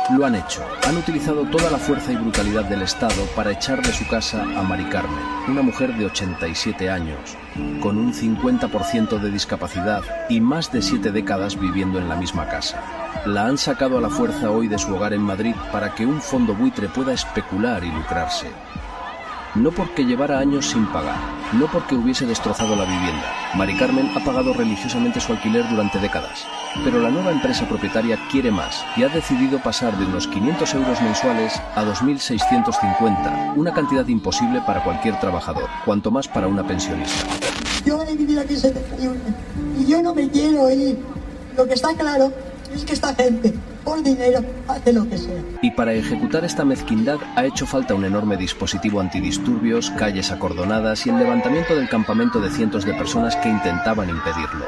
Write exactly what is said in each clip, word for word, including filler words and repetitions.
Lo han hecho. Han utilizado toda la fuerza y brutalidad del Estado para echar de su casa a Mari Carmen, una mujer de ochenta y siete años, con un cincuenta por ciento de discapacidad y más de siete décadas viviendo en la misma casa. La han sacado a la fuerza hoy de su hogar en Madrid para que un fondo buitre pueda especular y lucrarse. No porque llevara años sin pagar, no porque hubiese destrozado la vivienda. Mari Carmen ha pagado religiosamente su alquiler durante décadas, pero la nueva empresa propietaria quiere más y ha decidido pasar de unos quinientos euros mensuales a dos mil seiscientos cincuenta, una cantidad imposible para cualquier trabajador, cuanto más para una pensionista. Yo he vivido aquí setenta y uno y yo no me quiero ir. Lo que está claro es que esta gente, por dinero, hace lo que sea. Y para ejecutar esta mezquindad ha hecho falta un enorme dispositivo antidisturbios, calles acordonadas y el levantamiento del campamento de cientos de personas que intentaban impedirlo.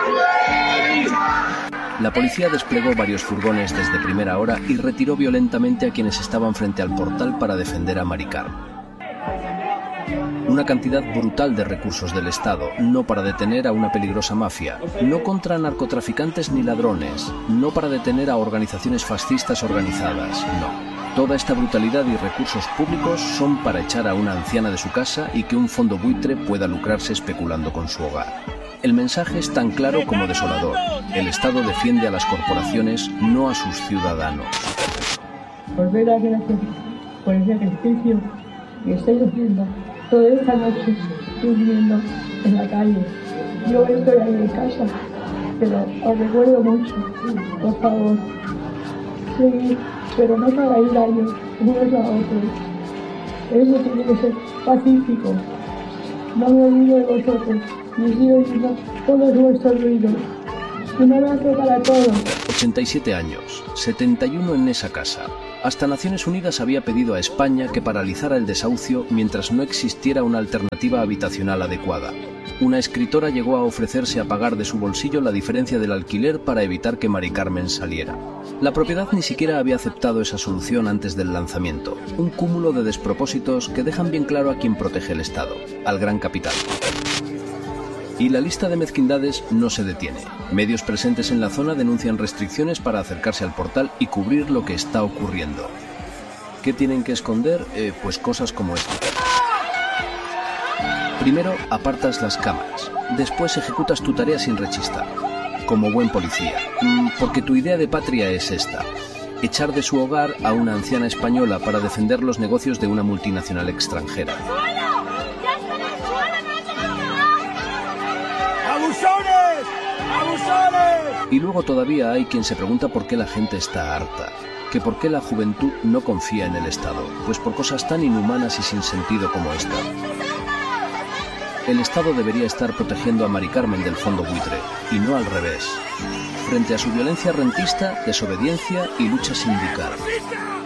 La policía desplegó varios furgones desde primera hora y retiró violentamente a quienes estaban frente al portal para defender a Mari Carmen. Una cantidad brutal de recursos del Estado, no para detener a una peligrosa mafia, no contra narcotraficantes ni ladrones, no para detener a organizaciones fascistas organizadas, no. Toda esta brutalidad y recursos públicos son para echar a una anciana de su casa y que un fondo buitre pueda lucrarse especulando con su hogar. El mensaje es tan claro como desolador. El Estado defiende a las corporaciones, no a sus ciudadanos. Os doy las gracias por ese ejercicio que estáis haciendo. Toda esta noche durmiendo en la calle. Yo estoy ahí en casa, pero os recuerdo mucho, por favor. Seguid, pero no os hagáis daño unos a otros. Eso tiene que ser pacífico. No me olvido de vosotros, y sigo oyendo todos vuestros ruidos. Un abrazo para todos. ochenta y siete años, setenta y uno en esa casa. Hasta Naciones Unidas había pedido a España que paralizara el desahucio mientras no existiera una alternativa habitacional adecuada. Una escritora llegó a ofrecerse a pagar de su bolsillo la diferencia del alquiler para evitar que Mari Carmen saliera. La propiedad ni siquiera había aceptado esa solución antes del lanzamiento. Un cúmulo de despropósitos que dejan bien claro a quien protege el Estado, al gran capital. Y la lista de mezquindades no se detiene. Medios presentes en la zona denuncian restricciones para acercarse al portal y cubrir lo que está ocurriendo. ¿Qué tienen que esconder? Eh, pues cosas como esta. Primero, apartas las cámaras. Después ejecutas tu tarea sin rechistar. Como buen policía. Porque tu idea de patria es esta. Echar de su hogar a una anciana española para defender los negocios de una multinacional extranjera. ¡Abusones! ¡Abusones! Y luego todavía hay quien se pregunta por qué la gente está harta, que por qué la juventud no confía en el Estado, pues por cosas tan inhumanas y sin sentido como esta. El Estado debería estar protegiendo a Mari Carmen del fondo buitre, y no al revés, frente a su violencia rentista, desobediencia y lucha sindical.